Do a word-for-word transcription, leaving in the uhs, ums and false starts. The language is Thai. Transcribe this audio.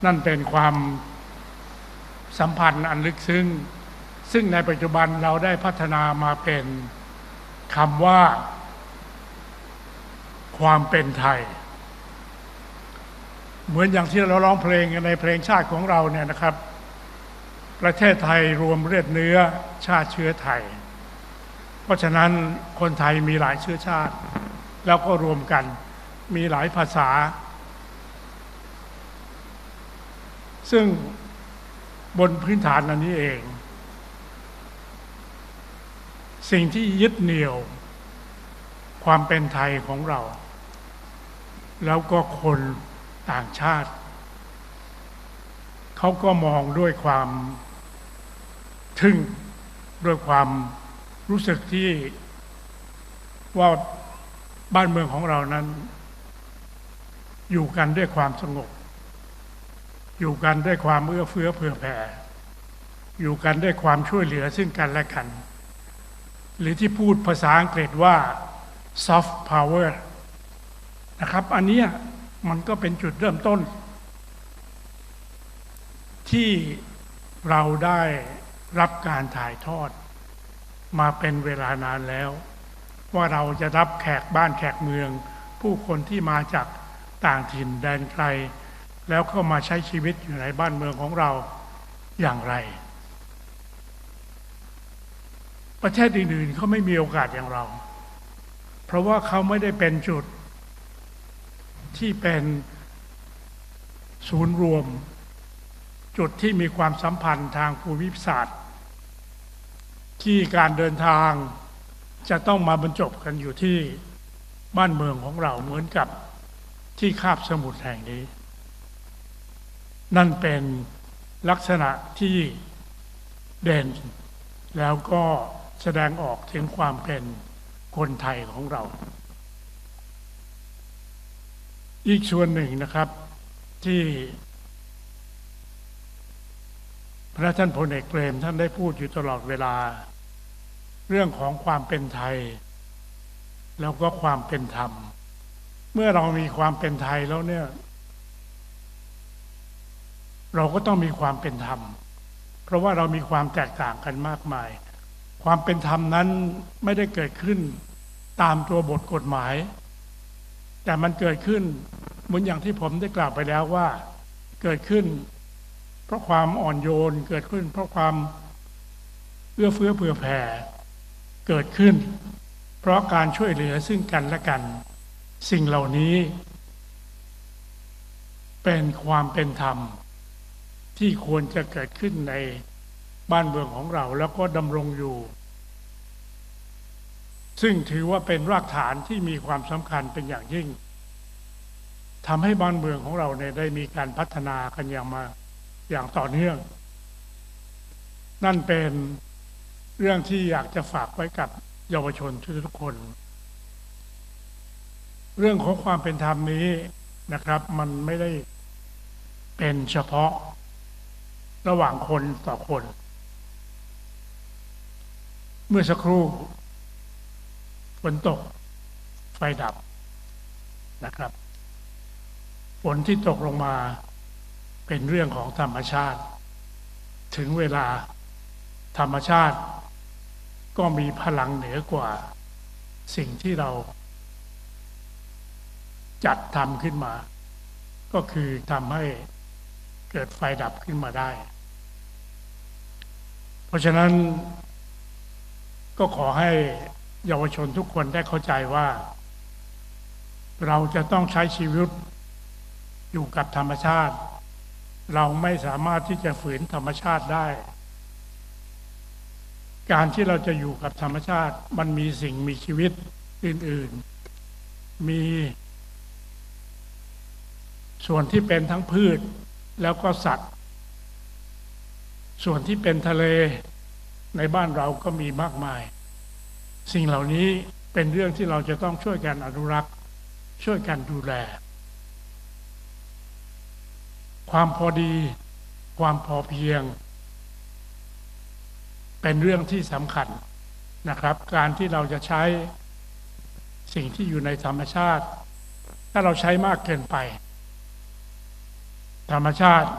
นั่นเป็นความสัมพันธ์อันลึกซึ้งซึ่งในปัจจุบันเราได้พัฒนามาเป็นคำว่าความเป็นไทยเหมือนอย่างที่เราร้องเพลงในเพลงชาติของเราเนี่ยนะครับประเทศไทยรวมเลือดเนื้อชาติเชื้อไทยเพราะฉะนั้นคนไทยมีหลายเชื้อชาติแล้วก็รวมกันมีหลายภาษาซึ่งบนพื้นฐานอันนี้เองสิ่งที่ยึดเหนี่ยวความเป็นไทยของเราแล้วก็คนต่างชาติเขาก็มองด้วยความทึ่งด้วยความรู้สึกที่ว่าบ้านเมืองของเรานั้นอยู่กันด้วยความสงบอยู่กันด้วยความเอื้อเฟื้อเผื่อแผ่อยู่กันด้วยความช่วยเหลือซึ่งกันและกันหรือที่พูดภาษาอังกฤษว่า soft power นะครับอันนี้มันก็เป็นจุดเริ่มต้นที่เราได้รับการถ่ายทอดมาเป็นเวลานานแล้วว่าเราจะรับแขกบ้านแขกเมืองผู้คนที่มาจากต่างถิ่นแดนไกลแล้วเข้ามาใช้ชีวิตอยู่ในบ้านเมืองของเราอย่างไรประเทศอื่นๆเขาไม่มีโอกาสอย่างเราเพราะว่าเขาไม่ได้เป็นจุดที่เป็นศูนย์รวมจุดที่มีความสัมพันธ์ทางภูมิศาสตร์ที่การเดินทางจะต้องมาบรรจบกันอยู่ที่บ้านเมืองของเราเหมือนกับที่คาบสมุทรแห่งนี้นั่นเป็นลักษณะที่เด่นแล้วก็แสดงออกถึงความเป็นคนไทยของเราอีกส่วนหนึ่งนะครับที่พระท่านพลเอกเปรมท่านได้พูดอยู่ตลอดเวลาเรื่องของความเป็นไทยแล้วก็ความเป็นธรรมเมื่อเรามีความเป็นไทยแล้วเนี่ยเราก็ต้องมีความเป็นธรรมเพราะว่าเรามีความแตกต่างกันมากมายความเป็นธรรมนั้นไม่ได้เกิดขึ้นตามตัวบทกฎหมายแต่มันเกิดขึ้นเหมือนอย่างที่ผมได้กล่าวไปแล้วว่าเกิดขึ้นเพราะความอ่อนโยนเกิดขึ้นเพราะความเอื้อเฟื้อเผื่อแผ่เกิดขึ้นเพราะการช่วยเหลือซึ่งกันและกันสิ่งเหล่านี้เป็นความเป็นธรรมที่ควรจะเกิดขึ้นในบ้านเมืองของเราแล้วก็ดำรงอยู่ซึ่งถือว่าเป็นรากฐานที่มีความสำคัญเป็นอย่างยิ่งทำให้บ้านเมืองของเราเนี่ยได้มีการพัฒนากันอย่างมาอย่างต่อเนื่องนั่นเป็นเรื่องที่อยากจะฝากไว้กับเยาวชนทุกคนเรื่องของความเป็นธรรมนี้นะครับมันไม่ได้เป็นเฉพาะระหว่างคนต่อคนเมื่อสักครู่ฝนตกไฟดับนะครับฝนที่ตกลงมาเป็นเรื่องของธรรมชาติถึงเวลาธรรมชาติก็มีพลังเหนือกว่าสิ่งที่เราจัดทำขึ้นมาก็คือทำให้เกิดไฟดับขึ้นมาได้เพราะฉะนั้นก็ขอให้เยาวชนทุกคนได้เข้าใจว่าเราจะต้องใช้ชีวิตอยู่กับธรรมชาติเราไม่สามารถที่จะฝืนธรรมชาติได้การที่เราจะอยู่กับธรรมชาติมันมีสิ่งมีชีวิตอื่นๆมีส่วนที่เป็นทั้งพืชแล้วก็สัตว์ส่วนที่เป็นทะเลในบ้านเราก็มีมากมายสิ่งเหล่านี้เป็นเรื่องที่เราจะต้องช่วยกันอนุรักษ์ช่วยกันดูแลความพอดีความพอเพียงเป็นเรื่องที่สำคัญนะครับการที่เราจะใช้สิ่งที่อยู่ในธรรมชาติถ้าเราใช้มากเกินไปธรรมชาติ